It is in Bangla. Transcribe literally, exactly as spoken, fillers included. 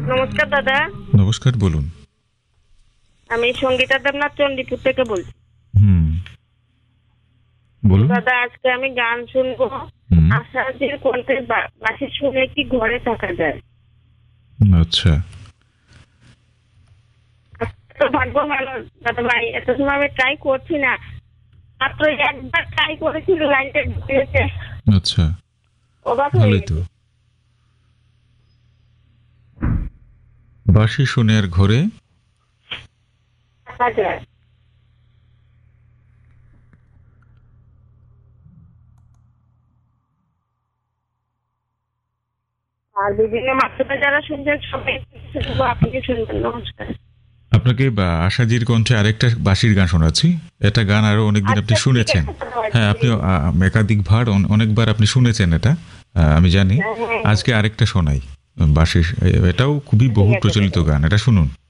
নমস্কার দাদা। নমস্কার, বলুন। আমি সঙ্গীতা দেবনাথ চণ্ডীপুর থেকে বলছি। হুম, বলুন দাদা, আজকে আমি গান শুনবো। হুম, আশাদের কণ্ঠে বা- বাঁশি শুনে কি ঘরে থাকা যায়? আচ্ছা। তো ভাগ্য ভালো দাদা ভাই, এত সময় আমি ট্রাই করছি না, মাত্র একবার ট্রাই করেছিল, লাইনটা ঢুকে গেছে। আচ্ছা, অবাক হয়ে ভালোই তো। গেছি। বাঁশি শুনে আর ঘরে থাকা যায়। আর বিভিন্ন মাত্রাটা যারা শুনছেন সবাই শুনবো, আপনি শুনবেন। নমস্কার। আপনাকে বা আশাজির কণ্ঠে আরেকটা বাঁশির গান শোনাচ্ছি। এটা গান আরো অনেকদিন আপনি আচ্ছা, ঠিক শুনেছেন। আছে দাদা ভাই, হ্যাঁ, আপনি please। আ, একাধিক ভার অন- অনেকবার আপনি শুনেছেন এটা, আ, আমি জানি। হ্যাঁ, হ্যাঁ, আজকে আরেকটা শোনাই বাঁশির। এটাও খুবই ঠিক বহুল আছে প্রচলিত দাদা। গান, এটা শুনুন।